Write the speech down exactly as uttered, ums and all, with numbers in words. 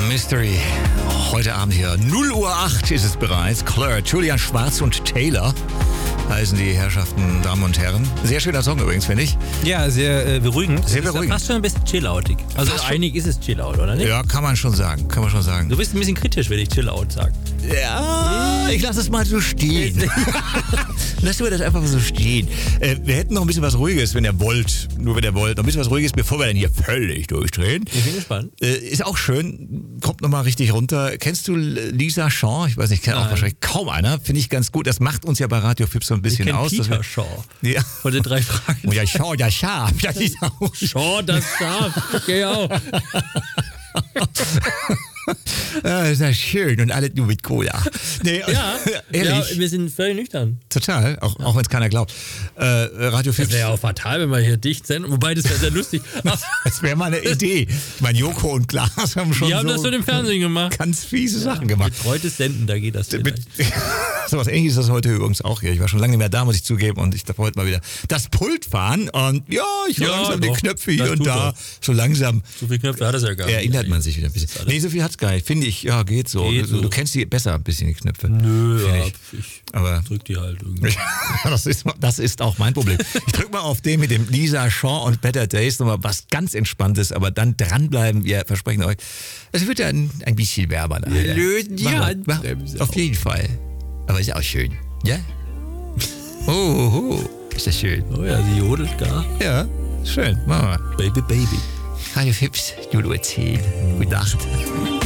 Mystery. Heute Abend hier. null Uhr acht ist es bereits. Claire, Julian Schwarz und Taylor heißen die Herrschaften, Damen und Herren. Sehr schöner Song übrigens, finde ich. Ja, sehr äh, beruhigend. Sehr Es ist beruhigend. Fast schon ein bisschen chilloutig. Also Fast schon- einig ist es chillout, oder nicht? Ja, kann man schon sagen. Kann man schon sagen. Du bist ein bisschen kritisch, wenn ich chillout sage. Ja, ich lasse es mal so stehen. Lassen wir das einfach so stehen. Äh, wir hätten noch ein bisschen was Ruhiges, wenn ihr wollt. Nur wenn ihr wollt. Noch ein bisschen was Ruhiges, bevor wir dann hier völlig durchdrehen. Ich bin gespannt. Äh, ist auch schön. Kommt nochmal richtig runter. Kennst du Lisa Shaw? Ich weiß nicht, kennt auch Nein. wahrscheinlich kaum einer. Finde ich ganz gut. Das macht uns ja bei Radio Fips so ein Ich bisschen kenne aus. dass Peter wir- Shaw. Ja. Von den drei Fragen. Oh ja, Shaw, ja, Schaf. Ja, die ist auch Shaw, das Schaf. Okay, auch. Ah, ist ja schön und alles nur mit Cola. Nee, Ja, ja, ehrlich. wir sind völlig nüchtern. Total, auch, auch wenn es keiner glaubt. Äh, Radio Das Fips, wäre ja auch fatal, wenn wir hier dicht sind. Wobei, das wäre sehr lustig. Ach, das wäre mal eine Idee. Ich meine, Joko und Klaas haben schon die haben so das schon im Fernsehen gemacht. ganz fiese Sachen gemacht. Betreutes Senden, da geht das Mit, vielleicht. so was Ähnliches ist das heute übrigens auch hier. Ich war schon lange nicht mehr da, muss ich zugeben. Und ich darf heute mal wieder das Pult fahren. Und ja, ich Ja, langsam die doch, Knöpfe hier das und tut da. er. So langsam So viele Knöpfe hat es ja gar nicht. erinnert man sich wieder ein bisschen. Nee, so viel hat's gar nicht. Finde ich, ja, geht so. Geht du, so. du kennst die besser ein bisschen, die Knöpfe. Nö, Find ja, ich. ich Aber drück die halt irgendwie. das, ist, das ist auch mein Problem. Ich drück mal auf den mit dem Lisa Shaw und Better Days nochmal was ganz Entspanntes, aber dann dranbleiben, wir versprechen euch. Es wird dann ein bisschen wärmer. Da. Wir lösen die Machen wir. Handbremse Machen- Auf jeden Fall. Aber ist auch schön. Ja? Oh, oh, oh. Ist das schön. Oh ja, sie jodelt gar. Ja, schön. Machen wir. Baby, Baby. Radio Fips, null Uhr zehn. Gute Nacht.